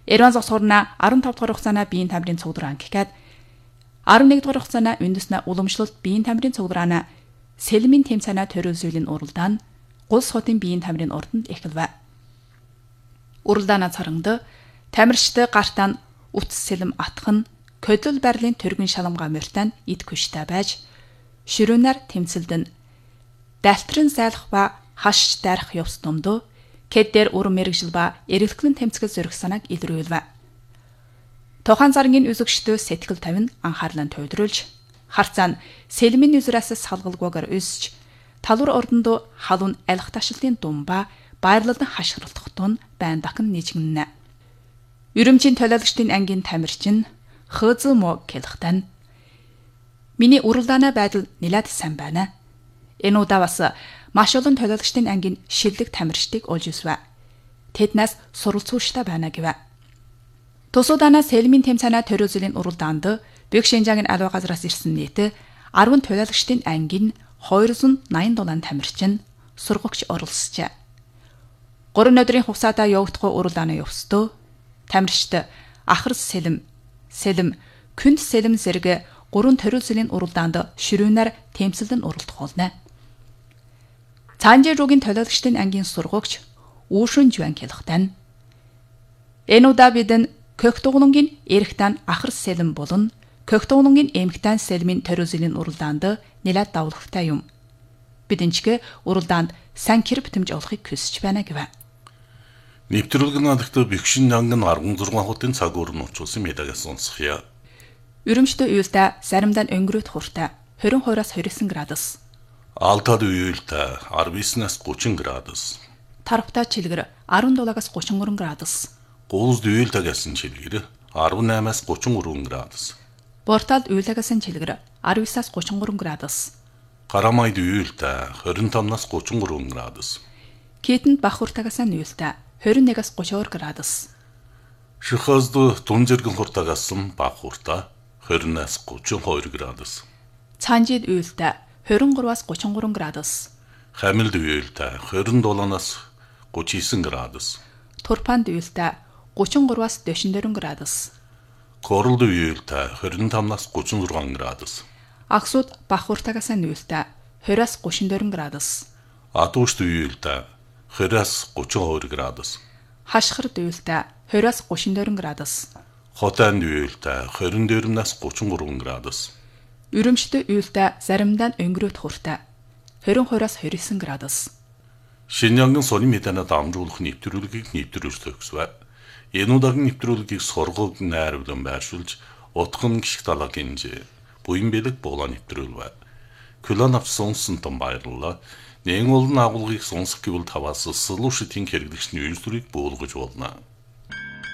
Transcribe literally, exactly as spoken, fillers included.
Ерван зогсгорна арван тав дугаар хугацаана биеийн тамирын цуглараа ангихгээд арван нэг дугаар хугацаана үндэснэ уламжлалт биеийн тамирын цуглараана сэлмийн тэм цаана төрөлсөлийн уралдаан гул суудын биеийн тамирын урданд эхэлвэ. Уралдаана царангад тамирчтай гартаа утас сэлэм атхан көдөл байрлалын төргөн шаламгаа мөртөн ид күштэй байж ширүүнээр тэмцэлдэн далтрын зайлах ба хаш дарах явц томдоо кэддэр уран мэрэгжил ба эргэлтэн тэмцэл зөрөх санааг илрүүлвэ. Тохан заргийн үзэгчдөө сэтгэл тавин анхаарлаа төвлөрүүлж харцаа нь сэлмийн үзрээс салгалгүйгээр өсч талуур ордонд халуун алих ташилтын дум ба баярлалын хашгиралдах тун байн дахин нийжгэнэ. Үрэмжийн төлөөлөгчдийн ангийн тамирчин хөөзөө мо келхтан миний уралдаана байдал нэлээд сайн байна. Энэ удаа бас маш олон төлөөлөгчдийн ангийн шилдэг тамирчдыг олж өсвэ. Тэднээс суралцууштай байна гэвэ. Тусууданаа сэлмийн тэмцээнэ төрөөзлийн уралдаанд Бэг Шинжаагийн аливаа газраас ирсэн нийт арван төлөөлөгчдийн ангийн двести восемьдесят тамирчин сургагч оролцжээ. гурван өдрийн хугацаатаа явагдах уралдааны явцдаа тамирчид ахар сэлэм, сэлэм, күнд сэлэм зэрэг гурван төрөлзлийн уралдаанд ширүүнээр тэмцэлдэн уралдах болно. Цаанжируугийн төлөөлөгчдийн ангийн сургагч Үүшүн Жуан Келхтан энэ удаа бид Көхтугнунгийн эрэгтэн ахар сэлэм болон Көхтугнунгийн эмэгтэн сэлмийн төрөлзлийн уралдаанд нэлээд давлахтай юм. Бидэнчгэ уралдаанд сан кэр битэмж олохыг хүсэж байна гэвэ. Нэвтрүүлгийн надагт бэгшин анган арван зургаан хотын цаг уурн уучуулсан медагаас сонсхийа. Үрэмжтэй уйлдаа заримдаа өнгөрөөд хуртай двадцать хоёроос двадцать девять градус. Алтад уйлдаа десять-аас тридцать градус. Тарвтаа чилгэр десет-аас тридцать три градус. Гуулд уйлдаагаас чилгэр деснаас тридцать три градус. Борталд уйлдаагаас чилгэр деснаас тридцать три градус. Карамайд уйлдаа двадцать-аас тридцать три градус. Китэнд бахуртаагаас уйлдаа двадцать-однаас тридцать градус. Шихазд тун зэрэгэн хуртаагаас бахуртаа двадцать-аас тридцать two градус. Цаанжид уйлдаа двадцать три-аас тридцать три градус. Хамилд уйлдаа двадцать seven-аас тридцать nine градус. Турпанд уйлдаа тридцать три-аас forty four градус. Королд уйлдаа двадцать-аас тридцать six градус. Аксууд бахуртаагаас уйлдаа twenty-аас тридцать four градус. Атуушд уйлдаа двадцать-аас тридцать two градус. Хашхард уйлдаа twenty-аас тридцать four градус. Хотанд уйлдаа двадцать four-аас тридцать three градус. Үрэмжтэй уйлдаа заримдаа өнгөрөөд хуртай двадцать two-аас двадцать nine градус. Шинжаангын сони мэдэнэ дамжуулах нэвтрүүлгийг нэвтрүүлж төгсвэ. Энэ удаагийн нэвтрүүлгийг сургууль найруулан байршуулж утхан гişг далаагийн буян бэлэг буулаа нэвтрүүлвэ. Күлэн авсан сонсон баярлалаа. Нэгэн олон агуулгыг сонсох гэвэл таваас слушатын хэрэглэгчний үйлдвэрийг буулгаж болно.